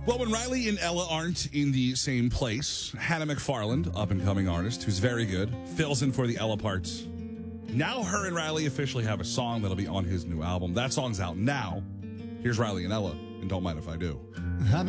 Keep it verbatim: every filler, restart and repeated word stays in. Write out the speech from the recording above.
Well, when Riley and Ella aren't in the same place, Hannah McFarland, up-and-coming artist who's very good, fills in for the Ella parts. Now her and Riley officially have a song that'll be on his new album. That song's out now. Here's Riley and Ella, and Don't Mind If I Do.